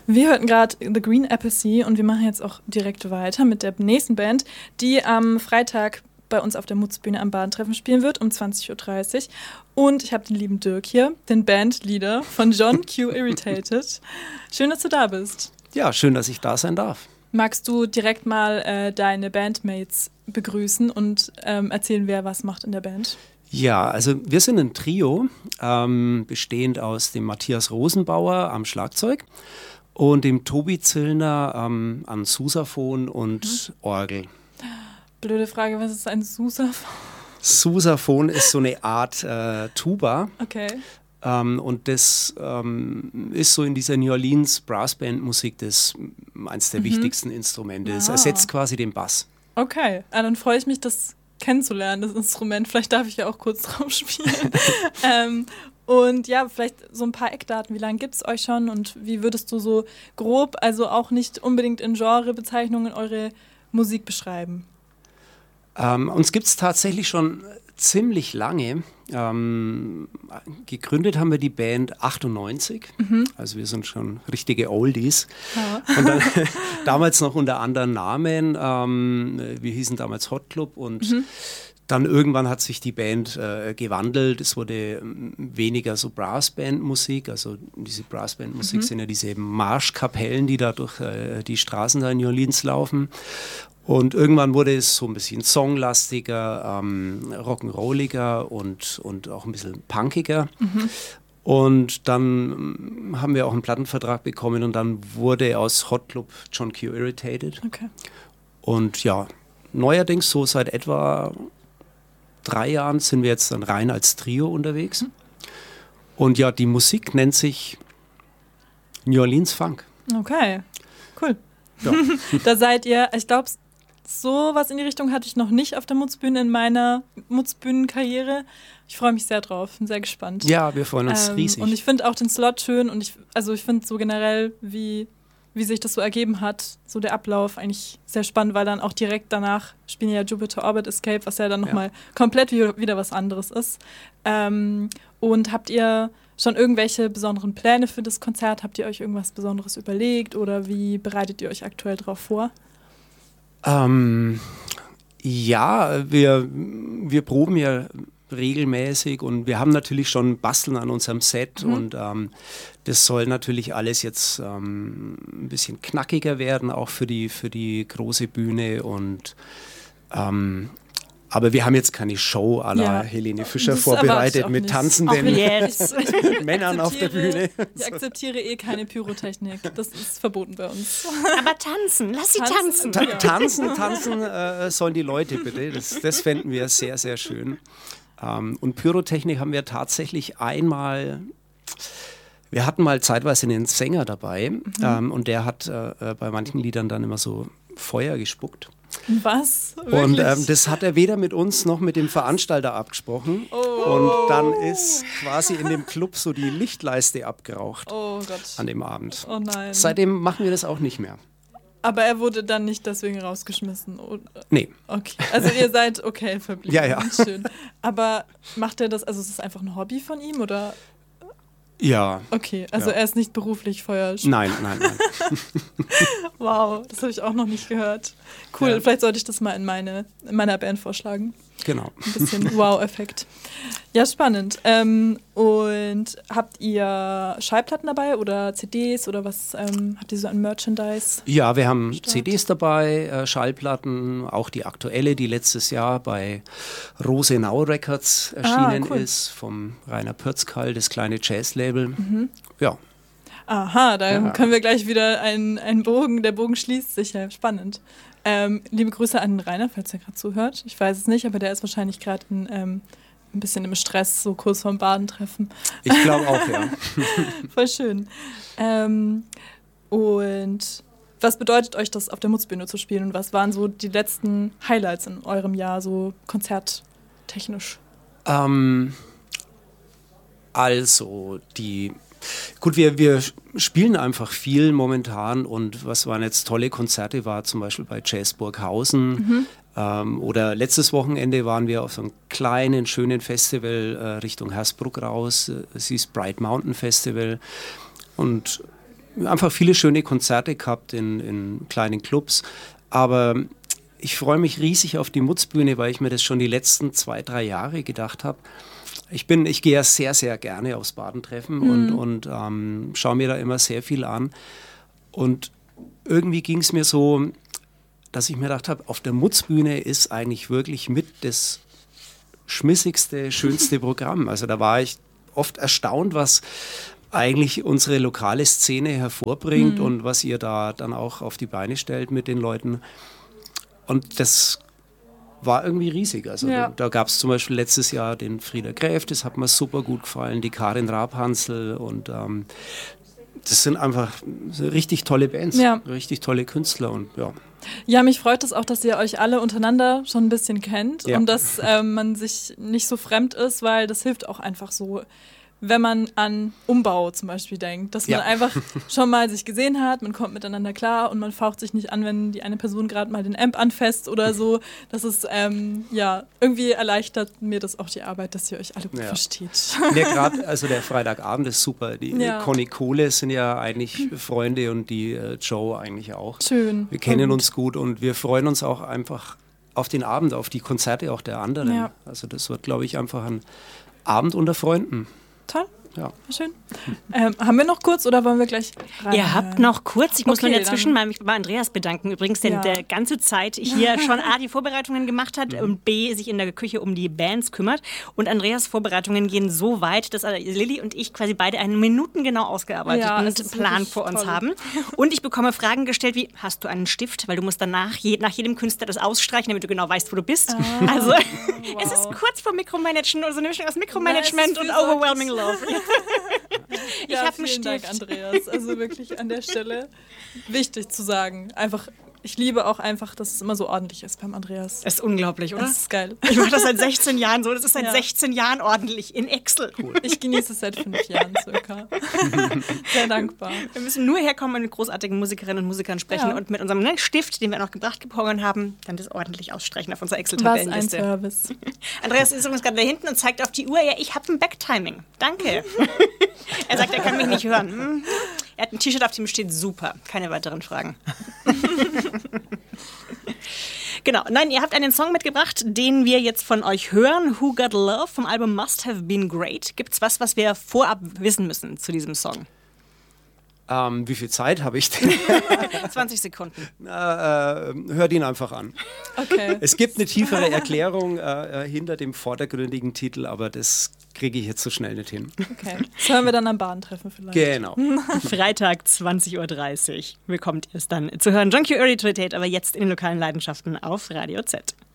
Wir hörten gerade The Green Apple Sea und wir machen jetzt auch direkt weiter mit der nächsten Band, die am Freitag bei uns auf der Mutzbühne am Badentreffen spielen wird um 20.30 Uhr. Und ich habe den lieben Dirk hier, den Bandleader von John Q. Irritated. Schön, dass du da bist. Ja, schön, dass ich da sein darf. Magst du direkt mal deine Bandmates begrüßen und erzählen, wer was macht in der Band? Ja, also wir sind ein Trio, bestehend aus dem Matthias Rosenbauer am Schlagzeug und dem Tobi Zillner am Sousaphon und Orgel. Blöde Frage, was ist ein Sousaphon? Sousaphon ist so eine Art Tuba. Okay. Und das ist so in dieser New Orleans Brassband-Musik eins der wichtigsten Instrumente. Es ersetzt quasi den Bass. Okay, dann freue ich mich, das kennenzulernen, das Instrument. Vielleicht darf ich ja auch kurz drauf spielen. Und ja, vielleicht so ein paar Eckdaten. Wie lange gibt es euch schon und wie würdest du so grob, also auch nicht unbedingt in Genrebezeichnungen, eure Musik beschreiben? Uns gibt es tatsächlich schon ziemlich lange. Gegründet haben wir die Band 98, also wir sind schon richtige Oldies. Ja. Und dann, damals noch unter anderen Namen, wir hießen damals Hot Club und dann irgendwann hat sich die Band gewandelt. Es wurde weniger so Brassband-Musik, also diese Brassband-Musik sind ja diese Marschkapellen, die da durch die Straßen da in New Orleans laufen. Und irgendwann wurde es so ein bisschen songlastiger, rock'n'rolliger und auch ein bisschen punkiger. Und dann haben wir auch einen Plattenvertrag bekommen und dann wurde aus Hot Club John Q. Irritated. Okay. Und ja, neuerdings so seit etwa 3 Jahren sind wir jetzt dann rein als Trio unterwegs. Und ja, die Musik nennt sich New Orleans Funk. Okay, cool. Ja. Da seid ihr, ich glaube, so was in die Richtung hatte ich noch nicht auf der Mutzbühne in meiner Mutzbühnenkarriere. Ich freue mich sehr drauf, bin sehr gespannt. Ja, wir freuen uns riesig. Und ich finde auch den Slot schön und ich finde so generell, wie sich das so ergeben hat, so der Ablauf eigentlich sehr spannend, weil dann auch direkt danach spielen ja Jupiter Orbit Escape, was ja dann nochmal komplett wieder was anderes ist. Und habt ihr schon irgendwelche besonderen Pläne für das Konzert? Habt ihr euch irgendwas Besonderes überlegt oder wie bereitet ihr euch aktuell darauf vor? Ja, wir proben ja regelmäßig und wir haben natürlich schon Basteln an unserem Set und das soll natürlich alles jetzt ein bisschen knackiger werden, auch für die große Bühne und aber wir haben jetzt keine Show à la Helene Fischer vorbereitet mit tanzenden Männern auf der Bühne. Ich akzeptiere keine Pyrotechnik. Das ist verboten bei uns. Aber tanzen, lass sie tanzen. Tanzen sollen die Leute bitte. Das fänden wir sehr, sehr schön. Und Pyrotechnik haben wir tatsächlich einmal... Wir hatten mal zeitweise einen Sänger dabei und der hat bei manchen Liedern dann immer so Feuer gespuckt. Was? Wirklich? Und das hat er weder mit uns noch mit dem Veranstalter abgesprochen. Und dann ist quasi in dem Club so die Lichtleiste abgeraucht an dem Abend. Oh nein. Seitdem machen wir das auch nicht mehr. Aber er wurde dann nicht deswegen rausgeschmissen? Oder? Nee. Okay, also ihr seid okay verblieben. Ja. Schön. Aber macht er das, also ist es einfach ein Hobby von ihm oder... Ja. Okay, also er ist nicht beruflich Feuerwehrmann. Nein. Wow, das habe ich auch noch nicht gehört. Cool, vielleicht sollte ich das mal in meiner Band vorschlagen. Genau. Ein bisschen Wow-Effekt. Ja, spannend. Und habt ihr Schallplatten dabei oder CDs oder was habt ihr so an Merchandise? Ja, wir haben CDs dabei, Schallplatten, auch die aktuelle, die letztes Jahr bei Rosenau Records erschienen ist, vom Rainer Pötzkal, das kleine Jazzlabel. Ja. Aha, da können wir gleich wieder einen Bogen, der Bogen schließt sich, ja, spannend. Liebe Grüße an Rainer, falls er gerade zuhört. Ich weiß es nicht, aber der ist wahrscheinlich gerade ein bisschen im Stress, so kurz vorm Badentreffen. Ich glaube auch, ja. Voll schön. Und was bedeutet euch das, auf der Mutzbühne zu spielen? Und was waren so die letzten Highlights in eurem Jahr, so konzerttechnisch? Gut, wir spielen einfach viel momentan und was waren jetzt tolle Konzerte, war zum Beispiel bei Jazz Burghausen oder letztes Wochenende waren wir auf so einem kleinen, schönen Festival Richtung Hersbruck raus, es hieß Bright Mountain Festival und einfach viele schöne Konzerte gehabt in kleinen Clubs. Aber ich freue mich riesig auf die Mutzbühne, weil ich mir das schon die letzten 2-3 Jahre gedacht habe. Ich gehe ja sehr, sehr gerne aufs Badentreffen und schaue mir da immer sehr viel an. Und irgendwie ging es mir so, dass ich mir gedacht habe, auf der Mutzbühne ist eigentlich wirklich mit das schmissigste, schönste Programm. Also da war ich oft erstaunt, was eigentlich unsere lokale Szene hervorbringt und was ihr da dann auch auf die Beine stellt mit den Leuten. Und das war irgendwie riesig. Also da gab es zum Beispiel letztes Jahr den Frieder Gräf, das hat mir super gut gefallen, die Karin Rabhansl und das sind einfach richtig tolle Bands, richtig tolle Künstler und ja. Ja, mich freut es auch, dass ihr euch alle untereinander schon ein bisschen kennt und dass man sich nicht so fremd ist, weil das hilft auch einfach so, wenn man an Umbau zum Beispiel denkt, dass man einfach schon mal sich gesehen hat, man kommt miteinander klar und man faucht sich nicht an, wenn die eine Person gerade mal den Amp anfasst oder so. Das ist, irgendwie erleichtert mir das auch die Arbeit, dass ihr euch alle gut versteht. Ja, gerade, also der Freitagabend ist super. Die Conny Kohle sind ja eigentlich Freunde und die Joe eigentlich auch. Schön. Wir kennen uns gut und wir freuen uns auch einfach auf den Abend, auf die Konzerte auch der anderen. Ja. Also das wird, glaube ich, einfach ein Abend unter Freunden. Toll. Ja. Schön. Haben wir noch kurz oder wollen wir gleich rein? Ihr habt noch kurz. Ich muss nur dazwischen mich bei Andreas bedanken. Übrigens, der ganze Zeit hier schon A, die Vorbereitungen gemacht hat und B, sich in der Küche um die Bands kümmert. Und Andreas' Vorbereitungen gehen so weit, dass Lilly und ich quasi beide einen minutengenau ausgearbeiteten Plan vor uns haben. Und ich bekomme Fragen gestellt wie, hast du einen Stift? Weil du musst danach nach jedem Künstler das ausstreichen, damit du genau weißt, wo du bist. Also es ist kurz vor Mikromanagen, also eine Mischung aus Micromanagement und Overwhelming Love. Ich habe einen Stift. Vielen Dank, Andreas. Also wirklich an der Stelle wichtig zu sagen. Einfach, ich liebe auch einfach, dass es immer so ordentlich ist beim Andreas. Das ist unglaublich, oder? Das ist geil. Ich mache das seit 16 Jahren so. Das ist seit 16 Jahren ordentlich in Excel. Cool. Ich genieße es seit 5 Jahren circa. Sehr dankbar. Wir müssen nur herkommen und mit großartigen Musikerinnen und Musikern sprechen und mit unserem Stift, den wir noch gebracht haben, dann das ordentlich ausstreichen auf unserer Excel-Tabellenliste. Was ein Service. Andreas ist übrigens gerade da hinten und zeigt auf die Uhr. Ja, ich habe ein Backtiming. Danke. Er sagt, er kann mich nicht hören. Er hat ein T-Shirt, auf dem steht super. Keine weiteren Fragen. Genau, nein, ihr habt einen Song mitgebracht, den wir jetzt von euch hören. Who Got Love vom Album Must Have Been Great. Gibt's was wir vorab wissen müssen zu diesem Song? Wie viel Zeit habe ich denn? 20 Sekunden. Hört ihn einfach an. Okay. Es gibt eine tiefere Erklärung hinter dem vordergründigen Titel, aber das kriege ich jetzt so schnell nicht hin. Okay. Das hören wir dann am Badentreffen vielleicht. Genau. Freitag, 20.30 Uhr bekommt ihr es dann zu hören. Junkie Irritated, aber jetzt in den lokalen Leidenschaften auf Radio Z.